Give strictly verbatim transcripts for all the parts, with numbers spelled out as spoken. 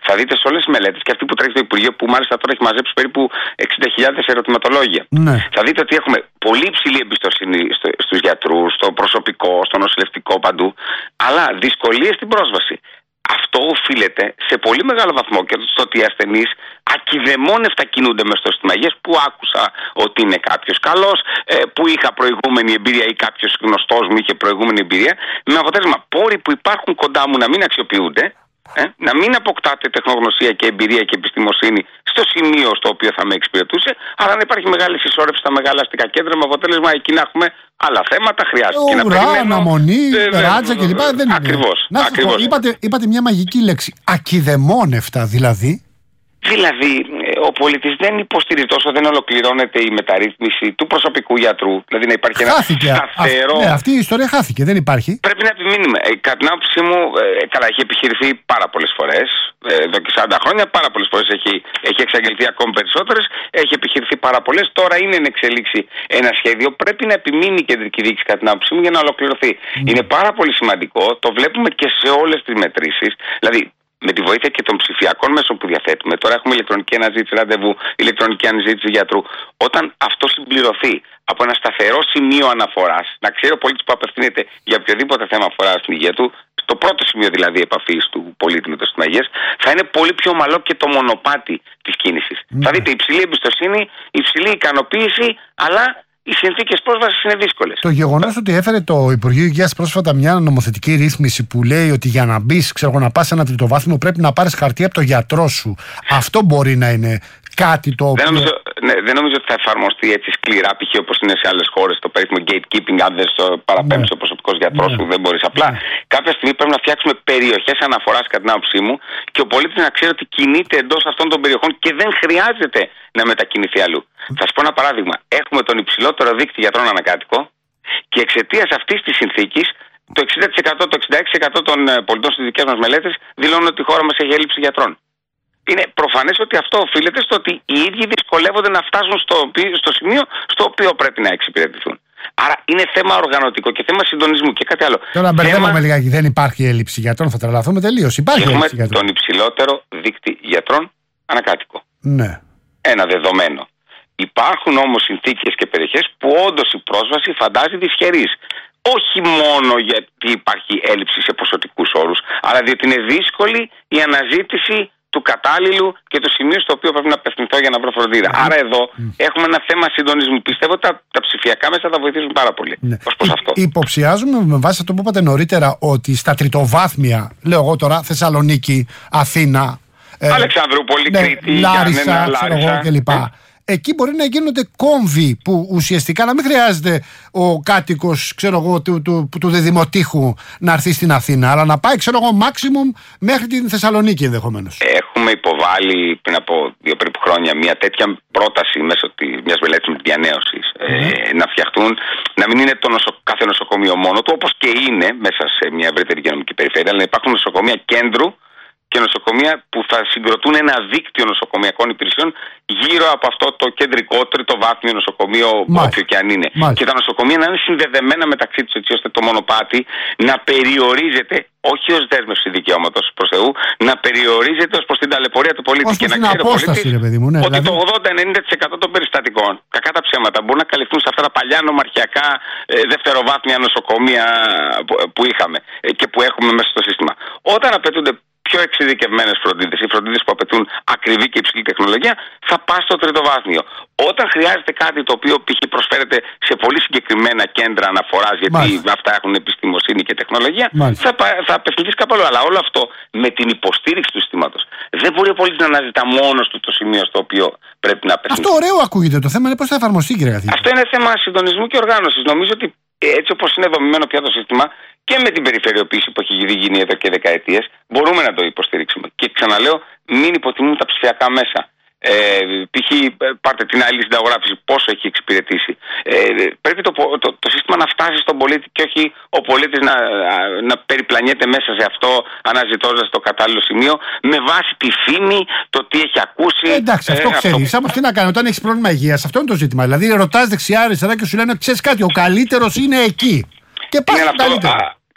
Θα δείτε σε όλες τις μελέτες και αυτή που τρέχει στο Υπουργείο, που μάλιστα τώρα έχει μαζέψει περίπου εξήντα χιλιάδες ερωτηματολόγια. Ναι. Θα δείτε ότι έχουμε πολύ υψηλή εμπιστοσύνη στους γιατρούς, στο προσωπικό, στο νοσηλευτικό, παντού, αλλά δυσκολίες στην πρόσβαση. Αυτό οφείλεται σε πολύ μεγάλο βαθμό και στο ότι οι ασθενείς ακιδεμόνευτα κινούνται μες στο σύστημα υγείας, που άκουσα ότι είναι κάποιος καλός, που είχα προηγούμενη εμπειρία ή κάποιος γνωστός μου είχε προηγούμενη εμπειρία, με αποτέλεσμα πόροι που υπάρχουν κοντά μου να μην αξιοποιούνται, ε, να μην αποκτάτε τεχνογνωσία και εμπειρία και επιστημοσύνη στο σημείο στο οποίο θα με εξυπηρετούσε, αλλά να υπάρχει μεγάλη συσσόρευση στα μεγάλα αστικά κέντρα, με αποτέλεσμα εκεί να έχουμε άλλα θέματα, χρειάζεται και να ουρά, περιμένω. Αναμονή, ε, ράτσα κλπ. Δεν είναι. Ακριβώς. Να σας πω, είπατε, είπατε μια μαγική λέξη. Ακιδεμόνευτα δηλαδή. Δηλαδή, ο πολίτης δεν υποστηρίζει όσο δεν ολοκληρώνεται η μεταρρύθμιση του προσωπικού γιατρού. Δηλαδή να υπάρχει χάθηκε. ένα σταθερό. Α, ναι, αυτή η ιστορία χάθηκε, δεν υπάρχει. Πρέπει να επιμείνουμε. Ε, κατά την άποψή μου, ε, καλά, έχει επιχειρηθεί πάρα πολλές φορές. Ε, εδώ και σαράντα χρόνια, πάρα πολλές φορές έχει, έχει εξαγγελθεί ακόμη περισσότερες. Έχει επιχειρηθεί πάρα πολλές. Τώρα είναι να εξελίξει ένα σχέδιο. Πρέπει να επιμείνει η κεντρική διοίκηση, κατά την άποψή μου, για να ολοκληρωθεί. Mm. Είναι πάρα πολύ σημαντικό. Το βλέπουμε και σε όλες τις μετρήσεις. Δηλαδή, με τη βοήθεια και των ψηφιακών μέσων που διαθέτουμε, τώρα έχουμε ηλεκτρονική αναζήτηση ραντεβού, ηλεκτρονική αναζήτηση γιατρού. Όταν αυτό συμπληρωθεί από ένα σταθερό σημείο αναφοράς, να ξέρει ο πολίτης που απευθύνεται για οποιοδήποτε θέμα αφορά στην υγεία του, το πρώτο σημείο δηλαδή επαφής του πολίτη με το σύστημα υγείας, θα είναι πολύ πιο ομαλό και το μονοπάτι της κίνησης. Mm. Θα δείτε υψηλή εμπιστοσύνη, υψηλή ικανοποίηση, αλλά οι συνθήκες πρόσβασης είναι δύσκολες. Το γεγονός ότι έφερε το Υπουργείο Υγείας πρόσφατα μια νομοθετική ρύθμιση που λέει ότι για να μπεις, ξέρω, να πας σε ένα τριτοβάθμιο πρέπει να πάρεις χαρτί από το γιατρό σου. Αυτό μπορεί να είναι κάτι το οποίο. Δεν νομίζω, ναι, δεν νομίζω ότι θα εφαρμοστεί έτσι σκληρά, π.χ. όπως είναι σε άλλες χώρες, το περίφημο gatekeeping, αν δεν στο παραπέμψει ναι. ο προσωπικός γιατρός σου, ναι. δεν μπορείς. Απλά ναι. κάποια στιγμή πρέπει να φτιάξουμε περιοχές αναφοράς, κατά την άποψή μου, και ο πολίτης να ξέρει ότι κινείται εντός αυτών των περιοχών και δεν χρειάζεται να μετακινηθεί αλλού. Θα σας πω ένα παράδειγμα. Έχουμε τον υψηλότερο δείκτη γιατρών ανακάτοικο και εξαιτίας αυτής της συνθήκης το εξήντα τοις εκατό, το εξήντα έξι τοις εκατό των πολιτών στις δικές μας μελέτες δηλώνουν ότι η χώρα μας έχει έλλειψη γιατρών. Είναι προφανές ότι αυτό οφείλεται στο ότι οι ίδιοι δυσκολεύονται να φτάσουν στο, στο σημείο στο οποίο πρέπει να εξυπηρετηθούν. Άρα είναι θέμα οργανωτικό και θέμα συντονισμού και κάτι άλλο. Τώρα μπερδεύομαι θέμα... λιγάκι. Δεν υπάρχει έλλειψη γιατρών, θα τρελαθούμε τελείως. Υπάρχει Έχουμε έλλειψη γιατρών. Τον υψηλότερο δείκτη γιατρών ανακάτοικο. Ναι. Ένα δεδομένο. Υπάρχουν όμως συνθήκες και περιοχές που όντως η πρόσβαση φαντάζει δυσχερής. Όχι μόνο γιατί υπάρχει έλλειψη σε ποσοτικούς όρους, αλλά διότι είναι δύσκολη η αναζήτηση του κατάλληλου και του σημείου στο οποίο πρέπει να απευθυνθώ για να βρω φροντίδα. Mm. Άρα εδώ mm. έχουμε ένα θέμα συντονισμού. Πιστεύω ότι τα, τα ψηφιακά μέσα θα βοηθήσουν πάρα πολύ. Ναι. Ως προς αυτό. Υποψιάζουμε με βάση αυτό που είπατε νωρίτερα ότι στα τριτοβάθμια, λέω εγώ τώρα, Θεσσαλονίκη, Αθήνα, ε, Αλεξανδρούπολη, ναι, Κρήτη, Λάρισα, Γιάννενα, Λάρισα κλπ. Ε. Εκεί μπορεί να γίνονται κόμβοι που ουσιαστικά να μην χρειάζεται ο κάτοικος, ξέρω εγώ, του, του, του, του δεδημοτήχου να έρθει στην Αθήνα, αλλά να πάει, ξέρω εγώ, maximum μέχρι την Θεσσαλονίκη ενδεχομένως. Έχουμε υποβάλει πριν από δύο περίπου χρόνια μια τέτοια πρόταση μέσω μιας μελέτης με διανέωσης mm. ε, να φτιαχτούν, να μην είναι το νοσο, κάθε νοσοκομείο μόνο του, όπως και είναι μέσα σε μια ευρύτερη υγειονομική περιφέρεια, αλλά να υπάρχουν νοσοκομεία κέντρου και νοσοκομεία που θα συγκροτούν ένα δίκτυο νοσοκομιακών υπηρεσιών γύρω από αυτό το κεντρικό τριτοβάθμιο νοσοκομείο, Μάλιστα. όποιο και αν είναι. Μάλιστα. Και τα νοσοκομεία να είναι συνδεδεμένα μεταξύ τους, έτσι ώστε το μονοπάτι να περιορίζεται, όχι ως δέσμευση δικαιώματος προς Θεού, να περιορίζεται ως προς την ταλαιπωρία του πολίτη. Ως και να ξέρει ο πολίτης ναι, ότι δηλαδή... το ογδόντα με ενενήντα τοις εκατό των περιστατικών, κακά τα ψέματα, μπορούν να καλυφθούν σε αυτά τα παλιά νομαρχιακά ε, δευτεροβάθμια νοσοκομεία που, που είχαμε ε, και που έχουμε μέσα στο σύστημα. Όταν απαιτούνται πιο εξειδικευμένες φροντίδες ή φροντίδες που απαιτούν ακριβή και υψηλή τεχνολογία, θα πας στο τριτοβάθμιο. Όταν χρειάζεται κάτι το οποίο π.χ. προσφέρεται σε πολύ συγκεκριμένα κέντρα αναφοράς, γιατί Μάλιστα. αυτά έχουν επιστημοσύνη και τεχνολογία, θα, θα απευθυνθείς κάπου αλλού. Αλλά όλο αυτό με την υποστήριξη του συστήματος. Δεν μπορεί ο πολίτης να αναζητά μόνος του το σημείο στο οποίο πρέπει να απευθυνθεί. Αυτό ωραίο ακούγεται. Το θέμα είναι πώς θα εφαρμοστεί, κύριε καθηγητή. Αυτό είναι θέμα συντονισμού και οργάνωσης. Νομίζω ότι έτσι όπως είναι δομημένο πια το σύστημα και με την περιφερειοποίηση που έχει γίνει εδώ και δεκαετίες, μπορούμε να το υποστηρίξουμε. Και ξαναλέω, μην υποτιμούν τα ψηφιακά μέσα. Ε, π.χ. πάρτε την άλλη συνταγογράφηση, πόσο έχει εξυπηρετήσει. Ε, πρέπει το, το, το σύστημα να φτάσει στον πολίτη και όχι ο πολίτης να, να περιπλανιέται μέσα σε αυτό, αναζητώντας το κατάλληλο σημείο με βάση τη φήμη, το τι έχει ακούσει. Ε, εντάξει, αυτό ε, ξέρει. Αυτό... τι να κάνει όταν έχει πρόβλημα υγείας, αυτό είναι το ζήτημα. Δηλαδή, ρωτάς δεξιά-αριστερά και σου λένε, ξέρεις κάτι, ο καλύτερος είναι εκεί. Και πας στον καλύτερο.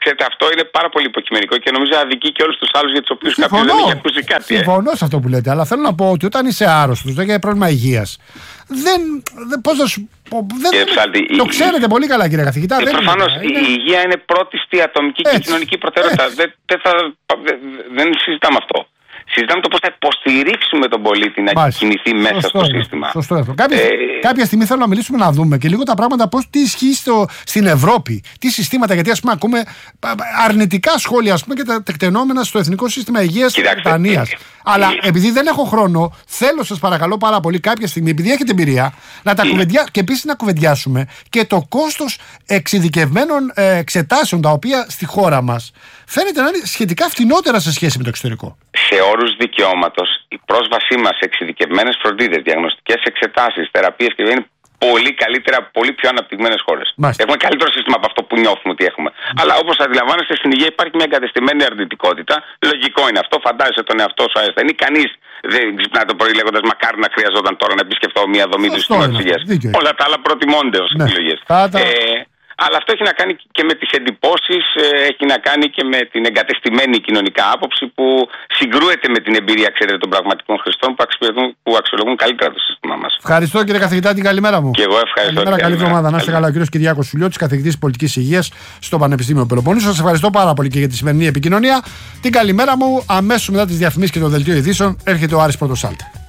Ξέρετε, αυτό είναι πάρα πολύ υποκειμενικό και νομίζω αδικεί και όλους τους άλλους για τους οποίους κάποιος δεν έχει ακούσει κάτι. Συμφωνώ ε. σε αυτό που λέτε, αλλά θέλω να πω ότι όταν είσαι άρρωστος, δεν έχει πρόβλημα υγείας, δεν. δεν πώς να σου πω. Δεν, Ψάλτη, το η, ξέρετε η, πολύ καλά, κύριε καθηγητά. Ε, προφανώς είναι, η υγεία είναι πρώτη στη ατομική έτσι, και κοινωνική προτεραιότητα. Δεν, δεν, θα, δεν, δεν συζητάμε αυτό. Συζητάμε το πώς θα υποστηρίξουμε τον πολίτη να Μάλιστα. κινηθεί μέσα σωστό στο σύστημα. Σωστό αυτό. Κάποια, ε... κάποια στιγμή θέλω να μιλήσουμε να δούμε και λίγο τα πράγματα πώς τι ισχύει στο, στην Ευρώπη. Τι συστήματα, γιατί ας πούμε ακούμε αρνητικά σχόλια ας πούμε, και τα τεκτενόμενα στο Εθνικό Σύστημα Υγείας της Βρετανίας. Αλλά ε... επειδή δεν έχω χρόνο, θέλω σας παρακαλώ πάρα πολύ κάποια στιγμή, επειδή έχετε εμπειρία, να τα κουβεντιά... και επίσης να κουβεντιάσουμε και το κόστος εξειδικευμένων ε, εξετάσεων τα οποία στη χώρα μας φαίνεται να είναι σχετικά φτηνότερα σε σχέση με το εξωτερικό. Σε όρους δικαιώματος, η πρόσβασή μας σε εξειδικευμένες φροντίδες, διαγνωστικές εξετάσεις, θεραπείες και είναι πολύ καλύτερα από πολύ πιο αναπτυγμένες χώρες. Μάλιστα. Έχουμε καλύτερο σύστημα από αυτό που νιώθουμε ότι έχουμε. Mm. Αλλά όπως αντιλαμβάνεστε, στην υγεία υπάρχει μια εγκατεστημένη αρνητικότητα. Λογικό είναι αυτό. Φαντάζεσαι τον εαυτό σου ασθενή. Κανείς δεν ξυπνάει το πρωί λέγοντας μακάρι να χρειαζόταν τώρα να επισκεφτώ μια δομή του συστήματος υγείας. Όλα τα άλλα προτιμώνται ως ναι. επιλογές. Φάτα... Ε, Αλλά αυτό έχει να κάνει και με τις εντυπώσεις, έχει να κάνει και με την εγκατεστημένη κοινωνικά άποψη που συγκρούεται με την εμπειρία, ξέρετε, των πραγματικών χρηστών που αξιολογούν, που αξιολογούν καλύτερα το σύστημά μας. Ευχαριστώ κύριε καθηγητά, την καλημέρα μου. Και εγώ ευχαριστώ. Καλημέρα, καλή εβδομάδα. Να είστε καλά, ο κύριος Κυριάκος Σουλιώτης, καθηγητής πολιτικής υγείας στο Πανεπιστήμιο Πελοποννήσου. Σας ευχαριστώ πάρα πολύ και για τη σημερινή επικοινωνία. Την καλημέρα μου, αμέσως μετά τις διαφημίσεις και το δελτίο ειδήσεων έρχεται ο Άρης Πρωτοσάλτη.